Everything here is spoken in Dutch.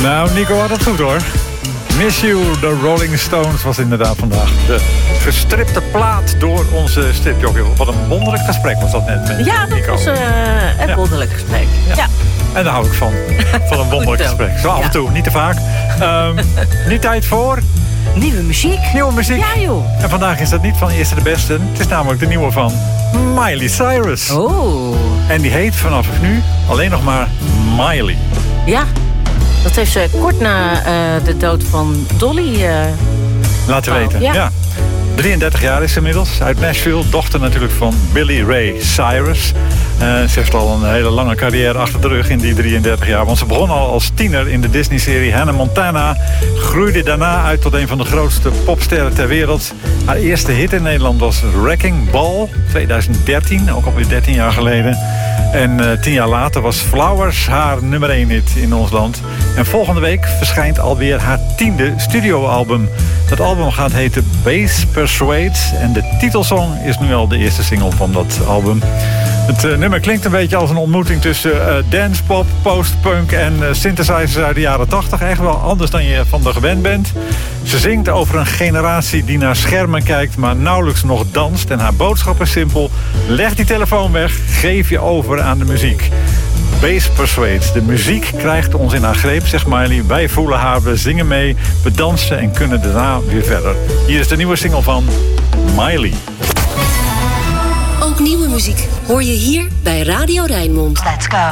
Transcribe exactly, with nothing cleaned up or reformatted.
Nou, Nico had het goed hoor. Miss You, de Rolling Stones was inderdaad vandaag de gestripte plaat door onze stripjockey. Wat een wonderlijk gesprek was dat net met Ja, dat Nico. was uh, een ja. wonderlijk gesprek. Ja. ja. En daar hou ik van. Van een wonderlijk gesprek. Zo af en toe, niet te vaak. Um, nu tijd voor... Nieuwe muziek. Nieuwe muziek. Ja, joh. En vandaag is dat niet van eerste de beste. Het is namelijk de nieuwe van Miley Cyrus. Oh. En die heet vanaf nu alleen nog maar Miley. Ja. Dat heeft ze kort na uh, de dood van Dolly... Uh, laten oh, weten, ja. ja. drieëndertig jaar is ze inmiddels, uit Nashville. Dochter natuurlijk van Billy Ray Cyrus. Uh, ze heeft al een hele lange carrière achter de rug in die drieëndertig jaar. Want ze begon al als tiener in de Disney-serie Hannah Montana. Groeide daarna uit tot een van de grootste popsterren ter wereld. Haar eerste hit in Nederland was Wrecking Ball, tweeduizend dertien. Ook alweer dertien jaar geleden. En uh, tien jaar later was Flowers haar nummer één hit in ons land. En volgende week verschijnt alweer haar tiende studioalbum. Dat album gaat heten Bass Persuade. En de titelsong is nu al de eerste single van dat album. Het uh, nummer klinkt een beetje als een ontmoeting tussen uh, dancepop, postpunk en uh, synthesizers uit de jaren tachtig. Echt wel anders dan je van de gewend bent. Ze zingt over een generatie die naar schermen kijkt, maar nauwelijks nog danst. En haar boodschap is simpel: leg die telefoon weg, geef je over aan de muziek. Bass Persuade. De muziek krijgt ons in haar greep, zegt Miley. Wij voelen haar, we zingen mee, we dansen en kunnen daarna weer verder. Hier is de nieuwe single van Miley. Ook nieuwe muziek hoor je hier bij Radio Rijnmond. Let's go.